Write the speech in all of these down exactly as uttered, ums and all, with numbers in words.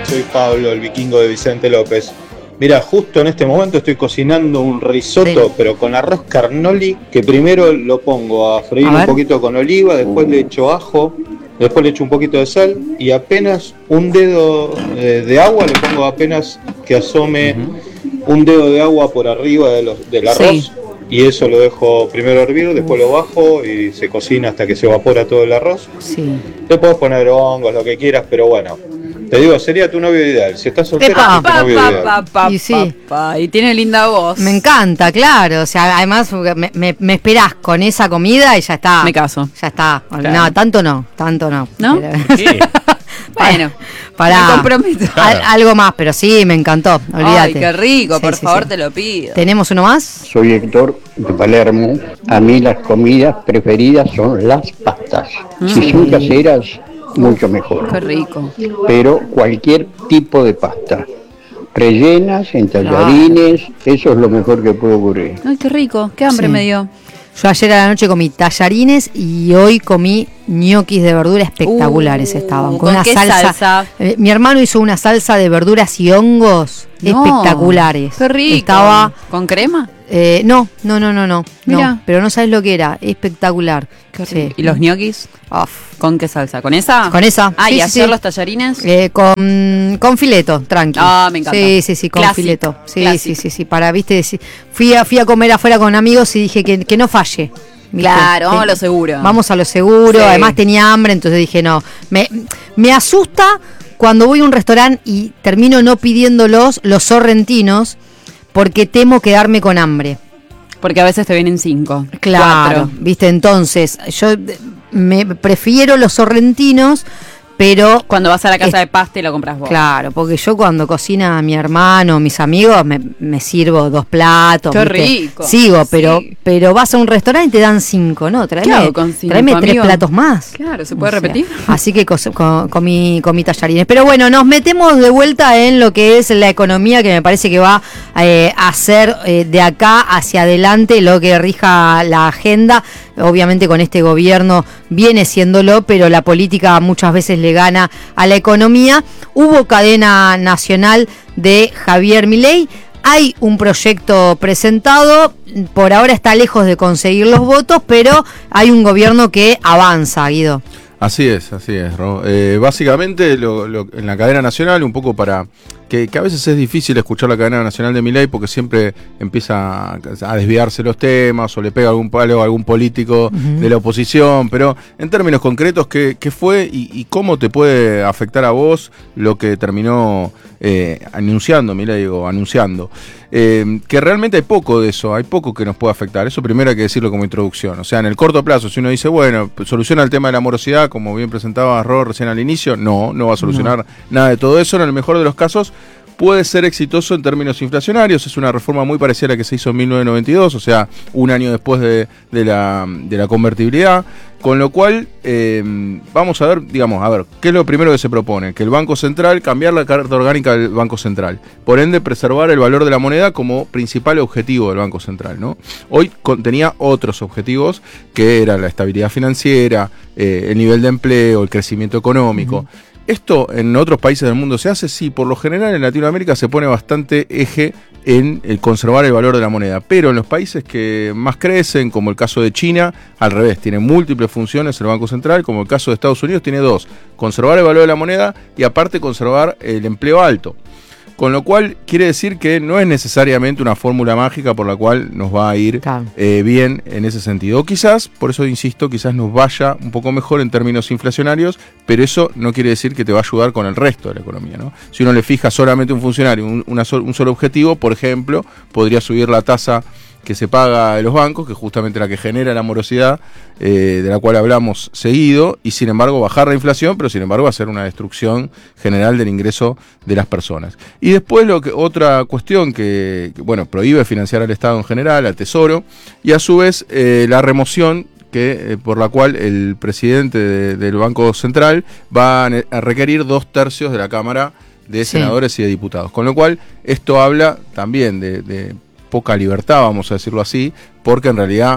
soy Pablo, el vikingo de Vicente López. Mira, justo en este momento estoy cocinando un risotto, sí. pero con arroz carnoli, que primero lo pongo a freír a un poquito con oliva, después le echo ajo, después le echo un poquito de sal y apenas un dedo eh, de agua, le pongo apenas que asome uh-huh. un dedo de agua por arriba de los, del arroz. Sí. Y eso lo dejo primero hervir, después lo bajo y se cocina hasta que se evapora todo el arroz. Sí. Le puedes poner hongos, lo que quieras, pero bueno. Te digo, sería tu novio ideal. Si estás soltera, es tu novio pa, ideal. Pa, pa, y sí. Pa, pa, y tiene linda voz. Me encanta, claro. O sea, además me, me, me esperás con esa comida y ya está. Me caso. Ya está. Claro. No, tanto no, tanto no. ¿No? ¿Qué? Bueno, para me comprometo. Al, algo más, pero sí, me encantó. Olvídate. Ay, qué rico, sí, por sí, favor, sí. te lo pido. ¿Tenemos uno más? Soy Héctor de Palermo. A mí las comidas preferidas son las pastas. Mm. Si son caseras, mucho mejor. Qué rico. Pero cualquier tipo de pasta. Rellenas, en tallarines, claro. Eso es lo mejor que puede ocurrir. Ay, qué rico, qué hambre sí. me dio. Yo ayer a la noche comí tallarines y hoy comí ñoquis de verdura espectaculares uh, estaban. Con, ¿con una qué salsa. salsa? Eh, mi hermano hizo una salsa de verduras y hongos no, espectaculares. Qué rico. Estaba, ¿con crema? Eh, no, no, no, no, no. Mira. no. Pero no sabes lo que era. Espectacular. Qué sí. ¿Y los ñoquis? Uf. ¿Con qué salsa? ¿Con esa? Con esa. Ah, sí, ¿y sí, hacer sí. los tallarines? Eh, con, con fileto, tranqui. Ah, me encanta. Sí, sí, sí, con Classic. fileto. Sí, Classic. sí, sí, sí. Para, viste, fui a, fui a comer afuera con amigos y dije que, que no falle. ¿Viste? Claro, vamos a lo seguro. Vamos a lo seguro. Sí. Además tenía hambre, entonces dije no. Me, me asusta cuando voy a un restaurante y termino no pidiéndolos, los sorrentinos, porque temo quedarme con hambre. Porque a veces te vienen cinco. Claro, cuatro. Viste, entonces yo me prefiero los sorrentinos, pero cuando vas a la casa es, de pasta y lo compras vos. Claro, porque yo cuando cocina mi hermano, mis amigos, me, me sirvo dos platos. Qué ¿viste? rico. Sigo, sí. pero pero vas a un restaurante y te dan cinco, ¿no? Tráeme, con cinco, tráeme tres amigo? platos más. Claro, ¿se puede o repetir? Sea, así que con, con, comí, comí tallarines. Pero bueno, nos metemos de vuelta en lo que es la economía, que me parece que va eh, a ser eh, de acá hacia adelante lo que rija la agenda. Obviamente con este gobierno viene siéndolo, pero la política muchas veces le gana a la economía. Hubo cadena nacional de Javier Milei. Hay un proyecto presentado, por ahora está lejos de conseguir los votos, pero hay un gobierno que avanza, Guido. Así es, así es, Ro. Eh, básicamente lo, lo, en la cadena nacional, un poco para que, que a veces es difícil escuchar la cadena nacional de Milei porque siempre empieza a, a desviarse los temas o le pega algún palo a algún político uh-huh. de la oposición, pero en términos concretos, ¿qué, qué fue y, y cómo te puede afectar a vos lo que terminó eh, anunciando Milei o anunciando? Eh, que realmente hay poco de eso, hay poco que nos puede afectar. Eso primero hay que decirlo como introducción. O sea, en el corto plazo, si uno dice, bueno, soluciona el tema de la morosidad, como bien presentaba Ro recién al inicio, no, no va a solucionar no. nada de todo eso. En el mejor de los casos, puede ser exitoso en términos inflacionarios. Es una reforma muy parecida a la que se hizo en mil novecientos noventa y dos, o sea, un año después de, de, la, de la convertibilidad. Con lo cual, eh, vamos a ver, digamos, a ver, ¿qué es lo primero que se propone? Que el Banco Central, cambiar la carta orgánica del Banco Central. Por ende, preservar el valor de la moneda como principal objetivo del Banco Central, ¿no? Hoy tenía otros objetivos, que era la estabilidad financiera, eh, el nivel de empleo, el crecimiento económico. Uh-huh. ¿Esto en otros países del mundo se hace? Sí, por lo general en Latinoamérica se pone bastante eje en el conservar el valor de la moneda, pero en los países que más crecen, como el caso de China, al revés, tiene múltiples funciones el Banco Central, como el caso de Estados Unidos tiene dos, conservar el valor de la moneda y aparte conservar el empleo alto. Con lo cual quiere decir que no es necesariamente una fórmula mágica por la cual nos va a ir claro. eh, bien en ese sentido. O quizás, por eso insisto, quizás nos vaya un poco mejor en términos inflacionarios, pero eso no quiere decir que te va a ayudar con el resto de la economía, ¿no? Si uno le fija solamente un funcionario, un, una sol, un solo objetivo, por ejemplo, podría subir la tasa que se paga de los bancos, que es justamente la que genera la morosidad, eh, de la cual hablamos seguido, y sin embargo bajar la inflación, pero sin embargo hacer una destrucción general del ingreso de las personas. Y después lo que otra cuestión que, que bueno, prohíbe financiar al Estado en general, al Tesoro, y a su vez eh, la remoción que eh, por la cual el presidente de, del Banco Central va a, a requerir dos tercios de la Cámara de Senadores sí. y de Diputados. Con lo cual esto habla también de... de poca libertad, vamos a decirlo así, porque en realidad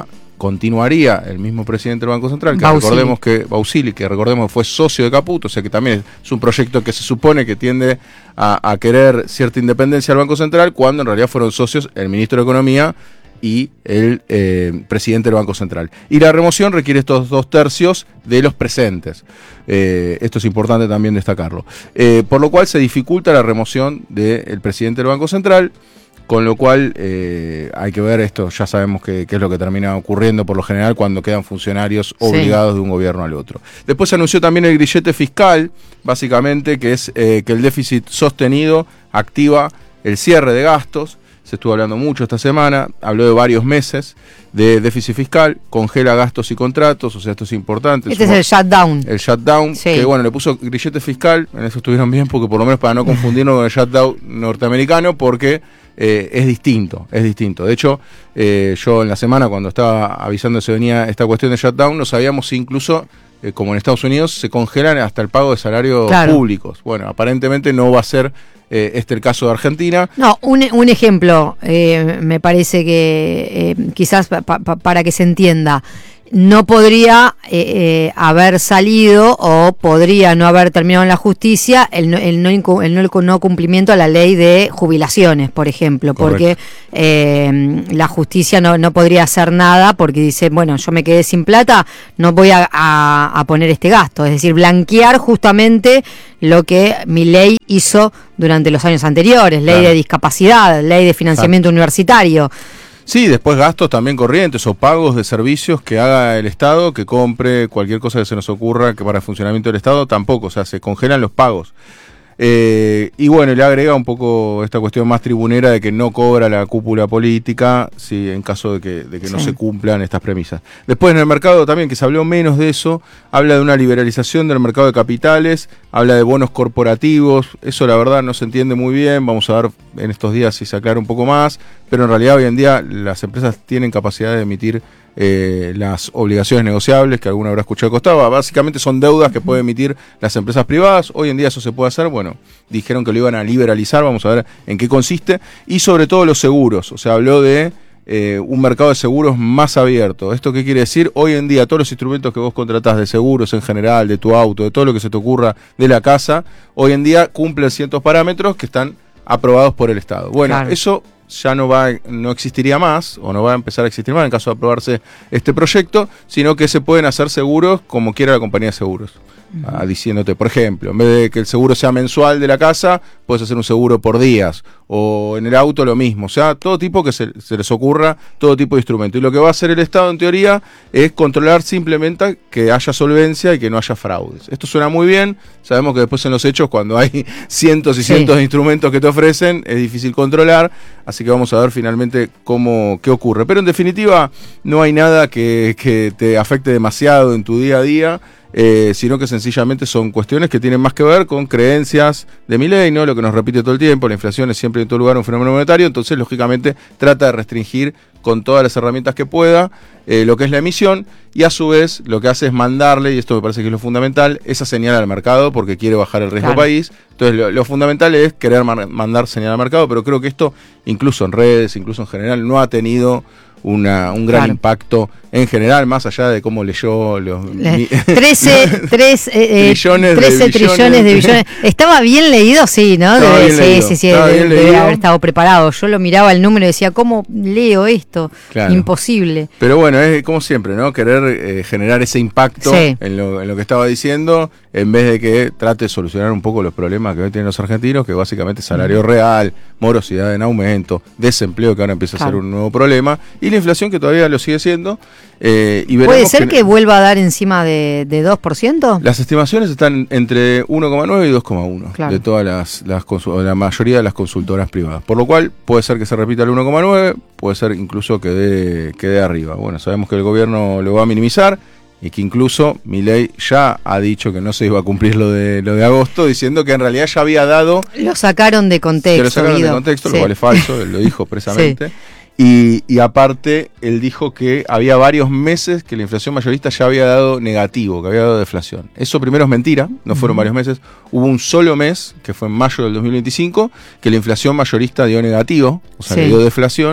continuaría el mismo presidente del Banco Central, que Bausili. recordemos que Bausili, que recordemos fue socio de Caputo, o sea que también es un proyecto que se supone que tiende a, a querer cierta independencia del Banco Central, cuando en realidad fueron socios el ministro de Economía y el eh, presidente del Banco Central. Y la remoción requiere estos dos tercios de los presentes. Eh, esto es importante también destacarlo. Eh, por lo cual se dificulta la remoción del presidente del Banco Central, con lo cual eh, hay que ver esto, ya sabemos qué es lo que termina ocurriendo por lo general cuando quedan funcionarios obligados sí. de un gobierno al otro. Después se anunció también el grillete fiscal, básicamente, que es eh, que el déficit sostenido activa el cierre de gastos. Se estuvo hablando mucho esta semana, habló de varios meses de déficit fiscal, congela gastos y contratos, o sea, esto es importante. Este Sumo, es el shutdown. El shutdown, sí. que bueno, le puso grillete fiscal, en eso estuvieron bien, porque por lo menos para no confundirnos con el shutdown norteamericano, porque eh, es distinto, es distinto. De hecho, eh, yo en la semana cuando estaba avisando que se venía esta cuestión de shutdown, no sabíamos si incluso, eh, como en Estados Unidos, se congelan hasta el pago de salarios claro. públicos. Bueno, aparentemente no va a ser Eh, este el caso de Argentina. No, un, un ejemplo, eh, me parece que eh, quizás pa, pa, para que se entienda, no podría eh, eh, haber salido o podría no haber terminado en la justicia el no, el no, el no, el no cumplimiento a la ley de jubilaciones, por ejemplo, Correcto. porque eh, la justicia no, no podría hacer nada porque dice, bueno, yo me quedé sin plata, no voy a, a, a poner este gasto, es decir, blanquear justamente lo que Milei hizo durante los años anteriores, ley claro. de discapacidad, ley de financiamiento Exacto. universitario. Sí, después gastos también corrientes o pagos de servicios que haga el Estado, que compre cualquier cosa que se nos ocurra que para el funcionamiento del Estado, tampoco, o sea, se congelan los pagos. Eh, y bueno, le agrega un poco esta cuestión más tribunera de que no cobra la cúpula política, sí, en caso de que, de que sí. no se cumplan estas premisas. Después en el mercado también, que se habló menos de eso, habla de una liberalización del mercado de capitales, habla de bonos corporativos, eso la verdad no se entiende muy bien, vamos a ver en estos días si se aclara un poco más, pero en realidad hoy en día las empresas tienen capacidad de emitir Eh, las obligaciones negociables, que alguna habrá escuchado costaba, básicamente son deudas que pueden emitir las empresas privadas. Hoy en día eso se puede hacer, bueno, dijeron que lo iban a liberalizar, vamos a ver en qué consiste, y sobre todo los seguros, o sea, habló de eh, un mercado de seguros más abierto. ¿Esto qué quiere decir? Hoy en día todos los instrumentos que vos contratás de seguros en general, de tu auto, de todo lo que se te ocurra de la casa, hoy en día cumplen ciertos parámetros que están aprobados por el Estado. Bueno, claro. eso ya no va, no existiría más, o no va a empezar a existir más en caso de aprobarse este proyecto, sino que se pueden hacer seguros como quiera la compañía de seguros. Uh-huh. Ah, diciéndote, por ejemplo, en vez de que el seguro sea mensual de la casa, puedes hacer un seguro por días, o en el auto lo mismo, o sea, todo tipo que se, se les ocurra, todo tipo de instrumento. Y lo que va a hacer el Estado, en teoría, es controlar simplemente que haya solvencia y que no haya fraudes. Esto suena muy bien, sabemos que después en los hechos, cuando hay cientos y cientos sí. de instrumentos que te ofrecen, es difícil controlar, así que vamos a ver finalmente cómo, qué ocurre. Pero en definitiva, no hay nada que, que te afecte demasiado en tu día a día, Eh, sino que sencillamente son cuestiones que tienen más que ver con creencias de Milei, ¿no? Lo que nos repite todo el tiempo, la inflación es siempre en todo lugar un fenómeno monetario, entonces lógicamente trata de restringir con todas las herramientas que pueda eh, lo que es la emisión, y a su vez lo que hace es mandarle, y esto me parece que es lo fundamental, esa señal al mercado porque quiere bajar el riesgo claro. país. Entonces lo, lo fundamental es querer man- mandar señal al mercado, pero creo que esto incluso en redes, incluso en general, no ha tenido Una, un gran claro. impacto en general, más allá de cómo leyó los trece, tres, eh, trillones, trece de trillones de billones. ¿Estaba bien leído? Sí, ¿no? Estaba Debe, bien sí, leído. sí, sí, Estaba debe, bien debe leído. haber estado preparado. Yo lo miraba el número y decía, ¿cómo leo esto? Claro. Imposible. Pero bueno, es como siempre, ¿no? Querer eh, generar ese impacto sí. en, lo, en lo que estaba diciendo, en vez de que trate de solucionar un poco los problemas que hoy tienen los argentinos, que básicamente es salario mm. real, morosidad en aumento, desempleo que ahora empieza claro. a ser un nuevo problema, y la inflación que todavía lo sigue siendo. Eh, y ¿Puede ser que, que vuelva a dar encima de, de dos por ciento? Las estimaciones están entre uno coma nueve y dos coma uno claro. de todas las, las la mayoría de las consultoras privadas. Por lo cual puede ser que se repita el uno coma nueve, puede ser incluso que dé, que dé arriba. Bueno, sabemos que el gobierno lo va a minimizar y que incluso Milei ya ha dicho que no se iba a cumplir lo de lo de agosto, diciendo que en realidad ya había dado... Lo sacaron de contexto. Se lo sacaron Guido. de contexto, sí. lo cual es falso, él lo dijo expresamente. Sí. Y, y aparte, él dijo que había varios meses que la inflación mayorista ya había dado negativo, que había dado deflación. Eso primero es mentira, no fueron uh-huh. varios meses. Hubo un solo mes, que fue en mayo del dos mil veinticinco, que la inflación mayorista dio negativo, o sea, sí. que dio deflación,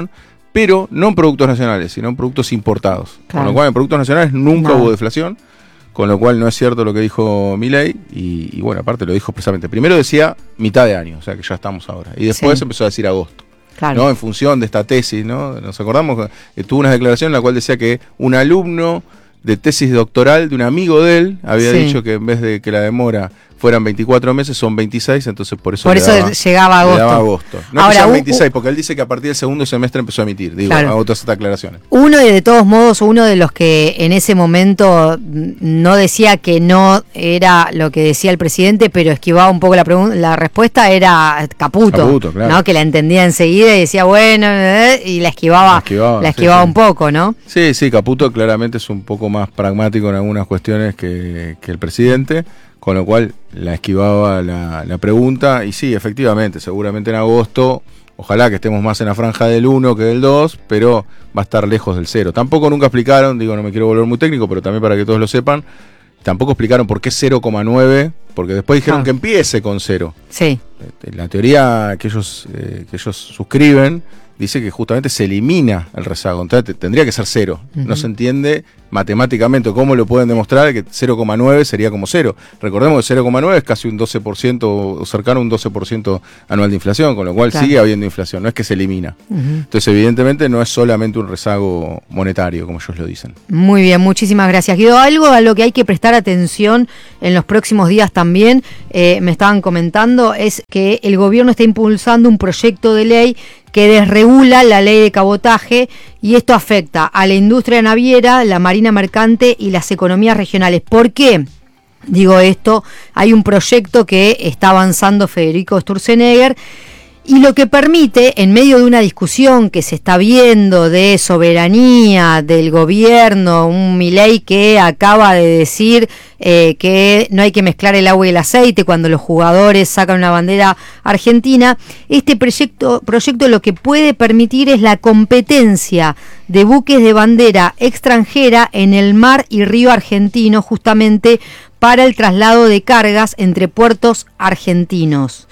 pero no en productos nacionales, sino en productos importados. Claro. Con lo cual en productos nacionales nunca no. hubo deflación, con lo cual no es cierto lo que dijo Milei, y, y bueno, aparte lo dijo expresamente. Primero decía mitad de año, o sea que ya estamos ahora, y después sí. empezó a decir agosto. Claro. ¿No? En función de esta tesis, ¿no? Nos acordamos que tuvo una declaración en la cual decía que un alumno de tesis doctoral de un amigo de él había sí. dicho que en vez de que la demora fueran veinticuatro meses, son veintiséis, entonces por eso, por eso daba, llegaba a agosto. daba agosto. No Ahora, que sean veintiséis, porque él dice que a partir del segundo semestre empezó a emitir, digo, claro. hago todas estas aclaraciones. Uno, de todos modos, uno de los que en ese momento no decía que no era lo que decía el presidente, pero esquivaba un poco la pregunta, la respuesta era Caputo, Caputo, claro. ¿no? Que la entendía enseguida y decía, bueno, eh, y la esquivaba, la esquivaba, la esquivaba sí, un sí. poco, ¿no? Sí, sí, Caputo claramente es un poco más pragmático en algunas cuestiones que, que el presidente, con lo cual la esquivaba la, la pregunta, y sí, efectivamente, seguramente en agosto, ojalá que estemos más en la franja del uno que del dos, pero va a estar lejos del cero. Tampoco nunca explicaron, digo, no me quiero volver muy técnico, pero también para que todos lo sepan, tampoco explicaron por qué cero coma nueve, porque después dijeron ah. que empiece con cero. Sí. La teoría que ellos, eh, que ellos suscriben dice que justamente se elimina el rezago, entonces tendría que ser cero. Uh-huh. No se entiende matemáticamente cómo lo pueden demostrar que cero coma nueve sería como cero. Recordemos que cero coma nueve es casi un doce por ciento o cercano a un doce por ciento anual de inflación, con lo cual claro. sigue habiendo inflación, no es que se elimina. Uh-huh. Entonces evidentemente no es solamente un rezago monetario, como ellos lo dicen. Muy bien, muchísimas gracias, Guido. Algo a lo que hay que prestar atención en los próximos días también, eh, me estaban comentando, es que el gobierno está impulsando un proyecto de ley que desregula la ley de cabotaje, y esto afecta a la industria naviera, la marina mercante y las economías regionales. ¿Por qué digo esto? Hay un proyecto que está avanzando Federico Sturzenegger, y lo que permite, en medio de una discusión que se está viendo de soberanía del gobierno, un Milei que acaba de decir eh, que no hay que mezclar el agua y el aceite cuando los jugadores sacan una bandera argentina, este proyecto, proyecto lo que puede permitir es la competencia de buques de bandera extranjera en el mar y río argentino, justamente para el traslado de cargas entre puertos argentinos,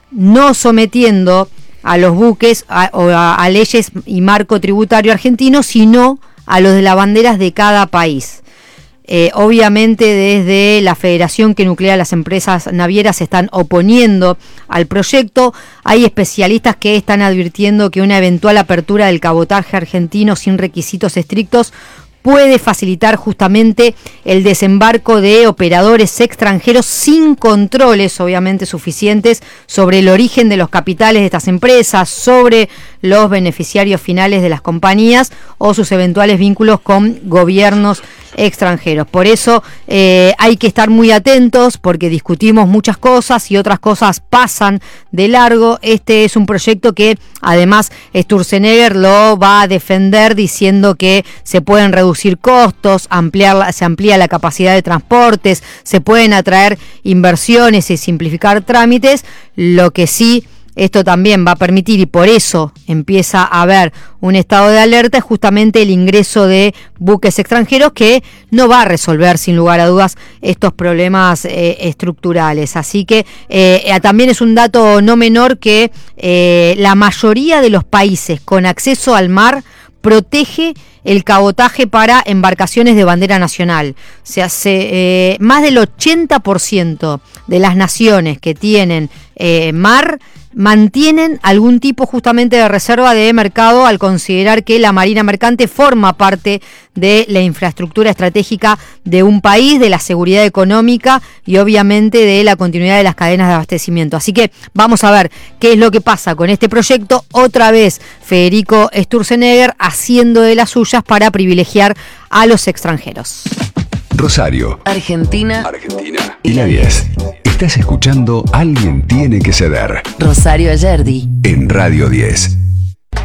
no sometiendo a los buques a, a, a leyes y marco tributario argentino, sino a los de las banderas de cada país. Eh, obviamente desde la federación que nuclea las empresas navieras se están oponiendo al proyecto. Hay especialistas que están advirtiendo que una eventual apertura del cabotaje argentino sin requisitos estrictos puede facilitar justamente el desembarco de operadores extranjeros sin controles, obviamente, suficientes sobre el origen de los capitales de estas empresas, sobre los beneficiarios finales de las compañías o sus eventuales vínculos con gobiernos extranjeros. Por eso eh, hay que estar muy atentos, porque discutimos muchas cosas y otras cosas pasan de largo. Este es un proyecto que además Sturzenegger lo va a defender diciendo que se pueden reducir costos, ampliar, se amplía la capacidad de transportes, se pueden atraer inversiones y simplificar trámites. Lo que sí esto también va a permitir, y por eso empieza a haber un estado de alerta, es justamente el ingreso de buques extranjeros, que no va a resolver sin lugar a dudas estos problemas eh, estructurales. Así que eh, también es un dato no menor que eh, la mayoría de los países con acceso al mar protege el cabotaje para embarcaciones de bandera nacional. Se hace eh, más del ochenta por ciento de las naciones que tienen eh, mar mantienen algún tipo justamente de reserva de mercado, al considerar que la marina mercante forma parte de la infraestructura estratégica de un país, de la seguridad económica y obviamente de la continuidad de las cadenas de abastecimiento. Así que vamos a ver qué es lo que pasa con este proyecto. Otra vez Federico Sturzenegger haciendo de las suyas para privilegiar a los extranjeros. Rosario, Argentina, Argentina y la diez. Estás escuchando Alguien Tiene que Ceder. Rosario Ayerdi En Radio diez.